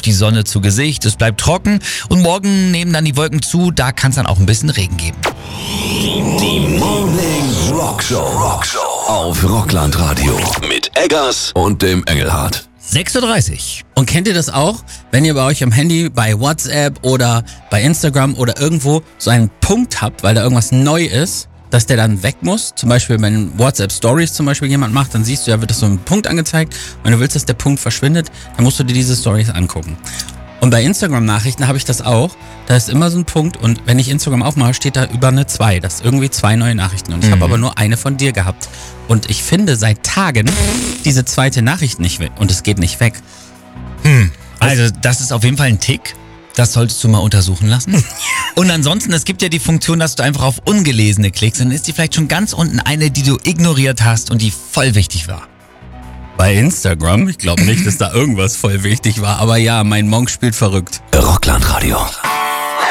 die Sonne zu Gesicht, es bleibt trocken und morgen nehmen dann die Wolken zu, da kann es dann auch ein bisschen Regen geben. Die Morning Rockshow auf Rockland Radio mit Eggers und dem Engelhardt. 6:30 Uhr. Und kennt ihr das auch, wenn ihr bei euch am Handy bei WhatsApp oder bei Instagram oder irgendwo so einen Punkt habt, weil da irgendwas neu ist, dass der dann weg muss? Zum Beispiel, wenn WhatsApp Stories zum Beispiel jemand macht, dann siehst du, da wird das so ein Punkt angezeigt. Wenn du willst, dass der Punkt verschwindet, dann musst du dir diese Stories angucken. Und bei Instagram-Nachrichten habe ich das auch. Da ist immer so ein Punkt und wenn ich Instagram aufmache, steht da über eine 2. Das ist irgendwie 2 neue Nachrichten. Und ich habe aber nur eine von dir gehabt. Und ich finde seit Tagen diese zweite Nachricht nicht weg. Und es geht nicht weg. Also das ist auf jeden Fall ein Tick. Das solltest du mal untersuchen lassen. Und ansonsten, es gibt ja die Funktion, dass du einfach auf Ungelesene klickst. Und dann ist die vielleicht schon ganz unten eine, die du ignoriert hast und die voll wichtig war. Bei Instagram? Ich glaube nicht, dass da irgendwas voll wichtig war. Aber ja, mein Monk spielt verrückt. Rockland Radio.